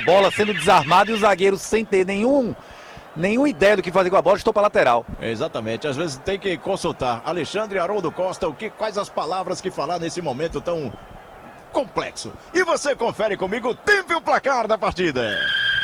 bola sendo desarmado e o zagueiro sem ter nenhuma ideia do que fazer com a bola, estou para lateral. Exatamente, às vezes tem que consultar Alexandre Haroldo Costa, quais as palavras que falar nesse momento tão complexo. E você confere comigo o tempo e o placar da partida.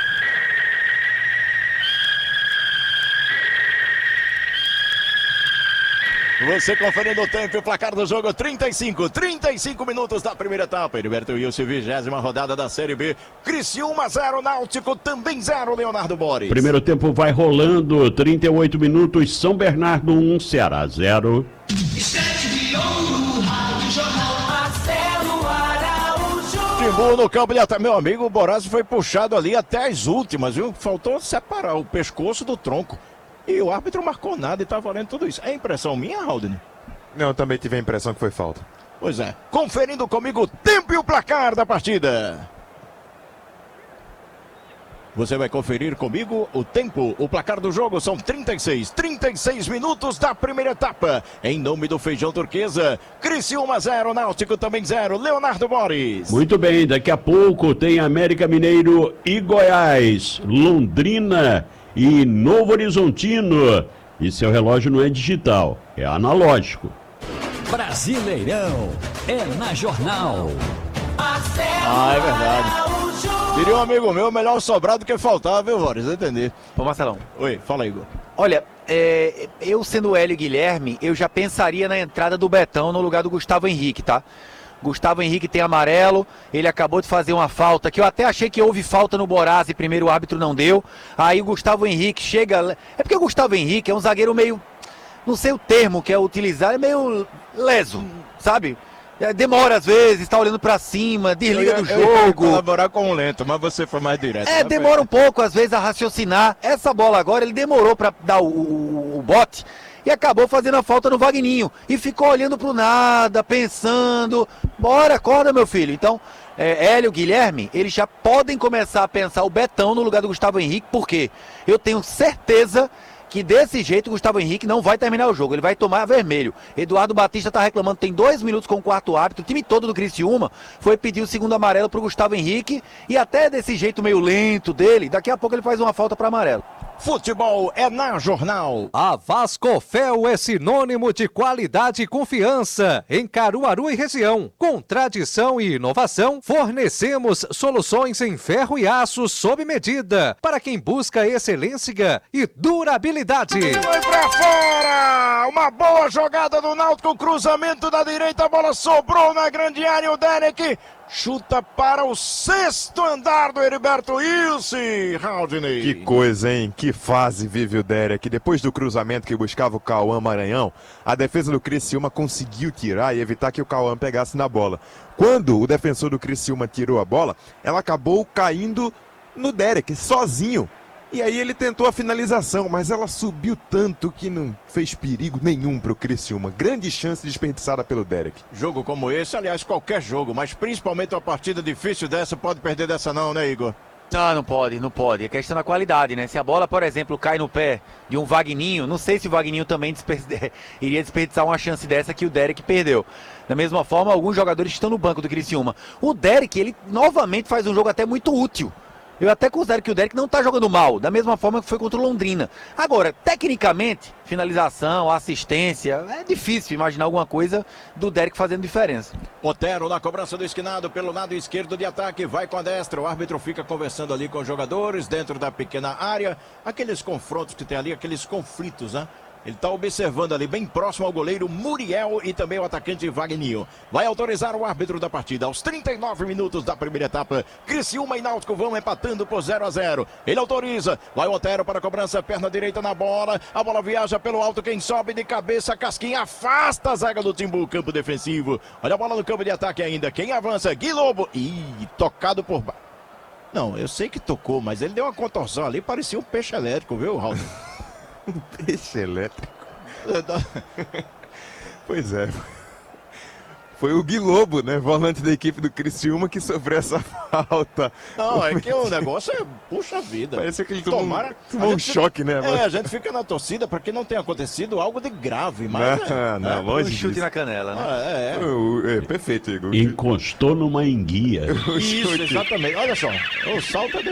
Você conferindo o tempo e o placar do jogo, 35 minutos da primeira etapa. Heriberto Wilson, 20ª rodada da Série B. Criciúma 0, Náutico também 0, Leonardo Boris. Primeiro tempo vai rolando, 38 minutos, São Bernardo 1, Ceará 0. Timbu no campo de ataque. Meu amigo, o Borazzi foi puxado ali até as últimas, viu? Faltou separar o pescoço do tronco. E o árbitro marcou nada e tá valendo tudo isso. É impressão minha, Haldane? Não, eu também tive a impressão que foi falta. Pois é. Conferindo comigo o tempo e o placar da partida. Você vai conferir comigo o tempo, o placar do jogo. São 36 minutos da primeira etapa. Em nome do Feijão Turquesa, Criciúma 0, Náutico também 0. Leonardo Boris. Muito bem, daqui a pouco tem América Mineiro e Goiás, Londrina e Novo Horizontino. E seu relógio não é digital, é analógico. Brasileirão é na Jornal. É verdade. Diria um amigo meu, melhor sobrar do que faltar, viu, Boris? Entendi. Pô, Marcelão. Oi, fala aí, Igor. Olha, eu sendo o Hélio Guilherme, eu já pensaria na entrada do Betão no lugar do Gustavo Henrique, tá? Gustavo Henrique tem amarelo, ele acabou de fazer uma falta, que eu até achei que houve falta no Borazzi, primeiro o árbitro não deu. Aí o Gustavo Henrique chega... É porque o Gustavo Henrique é um zagueiro meio... Não sei o termo que é utilizar, é meio leso, sabe? Demora às vezes, tá olhando pra cima, desliga do jogo. Eu ia colaborar com o lento, mas você foi mais direto. Demora um pouco às vezes a raciocinar. Essa bola agora ele demorou pra dar o bote e acabou fazendo a falta no Vagninho. E ficou olhando pro nada, pensando. Bora, acorda meu filho. Então, Hélio, Guilherme, eles já podem começar a pensar o Betão no lugar do Gustavo Henrique, porque eu tenho certeza que desse jeito o Gustavo Henrique não vai terminar o jogo, ele vai tomar vermelho. Eduardo Batista tá reclamando, tem 2 minutos com o quarto árbitro, o time todo do Criciúma foi pedir o segundo amarelo pro Gustavo Henrique, e até desse jeito meio lento dele, daqui a pouco ele faz uma falta para amarelo. Futebol é na Jornal. A Vascofel é sinônimo de qualidade e confiança em Caruaru e região. Com tradição e inovação, fornecemos soluções em ferro e aço sob medida para quem busca excelência e durabilidade. Foi pra fora! Uma boa jogada do Náutico, cruzamento da direita, a bola sobrou na grande área, o Derek chuta para o 6º andar do Heriberto Wilson, Haldane. Que coisa, hein? Que fase vive o Derek. Depois do cruzamento que buscava o Cauã Maranhão, a defesa do Criciúma conseguiu tirar e evitar que o Cauã pegasse na bola. Quando o defensor do Criciúma tirou a bola, ela acabou caindo no Derek, sozinho. E aí ele tentou a finalização, mas ela subiu tanto que não fez perigo nenhum pro Criciúma. Grande chance desperdiçada pelo Derek. Jogo como esse, aliás, qualquer jogo, mas principalmente uma partida difícil dessa, pode perder dessa não, né, Igor? Ah, não pode. É questão da qualidade, né? Se a bola, por exemplo, cai no pé de um Vagninho, não sei se o Vagninho também iria desperdiçar uma chance dessa que o Derek perdeu. Da mesma forma, alguns jogadores estão no banco do Criciúma. O Derek, ele novamente faz um jogo até muito útil. Eu até considero que o Derek não está jogando mal, da mesma forma que foi contra o Londrina. Agora, tecnicamente, finalização, assistência, é difícil imaginar alguma coisa do Derek fazendo diferença. Otero na cobrança do esquinado pelo lado esquerdo de ataque, vai com a destra, o árbitro fica conversando ali com os jogadores dentro da pequena área, aqueles confrontos que tem ali, aqueles conflitos, né? Ele está observando ali bem próximo ao goleiro Muriel e também o atacante Vagninho. Vai autorizar o árbitro da partida aos 39 minutos da primeira etapa. Criciúma e Náutico vão empatando por 0-0. Ele autoriza. Vai o Otero para a cobrança, perna direita na bola. A bola viaja pelo alto, quem sobe de cabeça, Casquinha afasta a zaga do Timbu, campo defensivo. Olha a bola no campo de ataque ainda. Quem avança? Gui Lobo. Ih, tocado por baixo. Não, eu sei que tocou, mas ele deu uma contorção ali, parecia um peixe elétrico, viu, Raul? Peixe elétrico. Pois é. Foi o Gui Lobo, né? Volante da equipe do Criciúma que sofreu essa falta. Não, é que o negócio é... Puxa vida. Parece que ele tomou um choque, né? A gente fica na torcida para que não tenha acontecido algo de grave, mas... Não, longe Um chute disso. na canela, né? Perfeito, Igor. Encostou numa enguia. Isso, exatamente. Olha só, o salto é